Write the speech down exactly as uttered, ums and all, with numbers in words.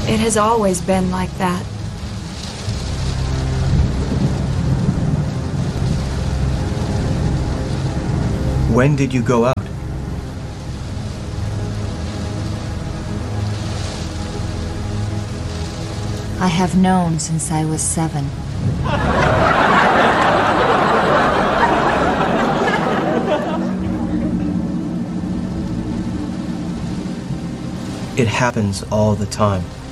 It has always been like that. When did you go out? I have known since I was seven. It happens all the time.